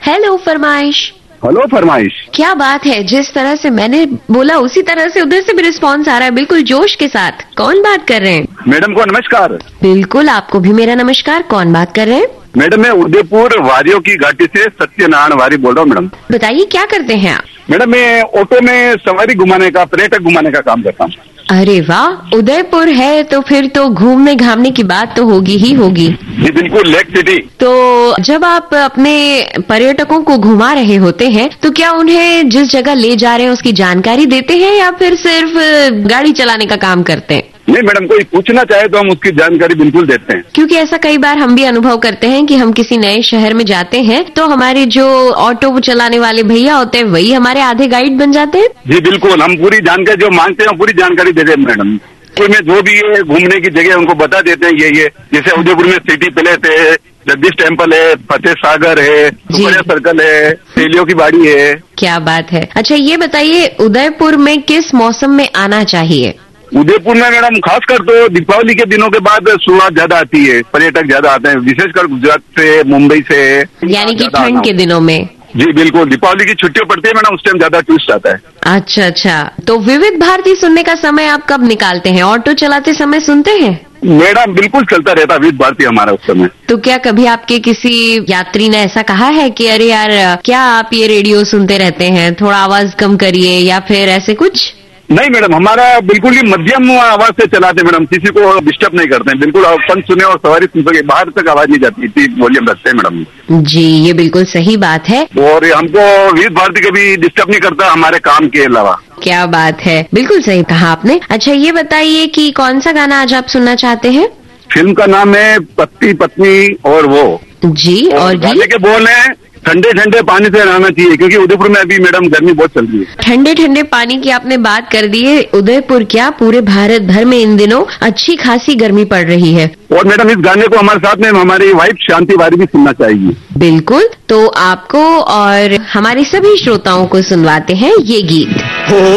Hello फरमाइश। Hello फरमाइश। क्या बात है, जिस तरह से मैंने बोला उसी तरह से उधर से भी रिस्पांस आ रहा है, बिल्कुल जोश के साथ। कौन बात कर रहे हैं? मैडम को नमस्कार। बिल्कुल, आपको भी मेरा नमस्कार। कौन बात कर रहे हैं? मैडम मैं उदयपुर वारियों की घाटी से सत्यनारायण वारी बोल रहा हूँ। मैडम बताइए क्या करते हैं आप? मैडम मैं ऑटो में सवारी घुमाने का, पर्यटक घुमाने का काम करता हूँ। अरे वाह, उदयपुर है तो फिर तो घूमने घामने की बात तो होगी ही होगी। जी बिल्कुल, लेक सिटी। तो जब आप अपने पर्यटकों को घुमा रहे होते हैं तो क्या उन्हें जिस जगह ले जा रहे हैं उसकी जानकारी देते हैं या फिर सिर्फ गाड़ी चलाने का काम करते हैं? नहीं मैडम, कोई पूछना चाहे तो हम उसकी जानकारी बिल्कुल देते हैं। क्योंकि ऐसा कई बार हम भी अनुभव करते हैं कि हम किसी नए शहर में जाते हैं तो हमारे जो ऑटो चलाने वाले भैया होते हैं वही हमारे आधे गाइड बन जाते हैं। जी बिल्कुल, हम पूरी जानकारी जो मांगते हैं पूरी जानकारी देते हैं मैडम। उदयपुर में जो भी है घूमने की जगह उनको बता देते हैं ये जैसे उदयपुर में सिटी पैलेस है, जगदीश टेम्पल है, फतेह सागर है, सुपरिया सर्कल है, तेलियों की बाड़ी है। क्या बात है। अच्छा ये बताइए, उदयपुर में किस मौसम में आना चाहिए? उदयपुर में मैडम खासकर तो दीपावली के दिनों के बाद शुरुआत ज्यादा आती है, पर्यटक ज्यादा आते हैं, विशेषकर गुजरात से, मुंबई से। यानी कि ठंड के दिनों में? जी बिल्कुल, दीपावली की छुट्टियां पड़ती है मैडम, उस टाइम ज्यादा टूरिस्ट आता है। अच्छा अच्छा, तो विविध भारती सुनने का समय आप कब निकालते हैं? ऑटो चलाते समय सुनते हैं? मैडम बिल्कुल चलता रहता विविध भारती हमारा उस समय। तो क्या कभी आपके किसी यात्री ने ऐसा कहा है कि अरे यार क्या आप ये रेडियो सुनते रहते हैं, थोड़ा आवाज कम करिए, या फिर ऐसे कुछ? नहीं मैडम, हमारा बिल्कुल ही मध्यम आवाज से चलाते मैडम, किसी को डिस्टर्ब नहीं करते हैं, बिल्कुल अपन सुने और सवारी सुन सके, बाहर तक आवाज नहीं जाती, इतनी वॉल्यूम रखते हैं मैडम। जी ये बिल्कुल सही बात है। और हमको विविध भारती कभी डिस्टर्ब नहीं करता हमारे काम के अलावा। क्या बात है, बिल्कुल सही कहा आपने। अच्छा ये बताइए कि कौन सा गाना आज आप सुनना चाहते हैं? फिल्म का नाम है पति पत्नी और वो। जी और गाने के बोल है ठंडे ठंडे पानी से नहाना चाहिए, क्योंकि उदयपुर में अभी मैडम गर्मी बहुत चल रही है। ठंडे ठंडे पानी की आपने बात कर दी है, उदयपुर क्या पूरे भारत भर में इन दिनों अच्छी खासी गर्मी पड़ रही है। और मैडम इस गाने को हमारे साथ में हमारी वाइफ शांति वारी भी सुनना चाहिए। बिल्कुल, तो आपको और हमारे सभी श्रोताओं को सुनवाते हैं ये गीत।